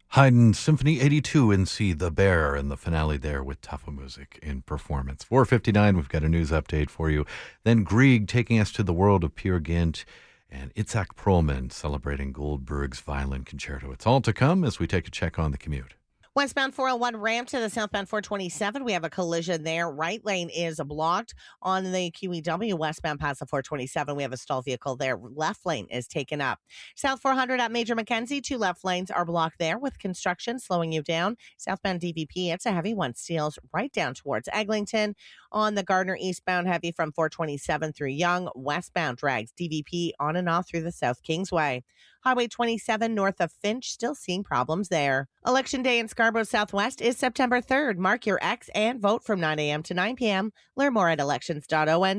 Haydn Symphony 82 in C, The Bear, and the finale there with Tafa Music in performance. 4:59, we've got a news update for you. Then Grieg taking us to the world of Peer Gynt and Itzhak Perlman celebrating Goldberg's Violin Concerto. It's all to come as we take a check on the commute. Westbound 401 ramp to the southbound 427. We have a collision there. Right lane is blocked on the QEW westbound past the 427. We have a stall vehicle there. Left lane is taken up. South 400 at Major Mackenzie. 2 left lanes are blocked there with construction slowing you down. Southbound DVP, it's a heavy one. Steals right down towards Eglinton. On the Gardner eastbound heavy from 427 through Young. Westbound drags DVP on and off through the South Kingsway. Highway 27 north of Finch, still seeing problems there. Election day in Scarborough Southwest is September 3rd. Mark your X and vote from 9 a.m. to 9 p.m. Learn more at elections.on.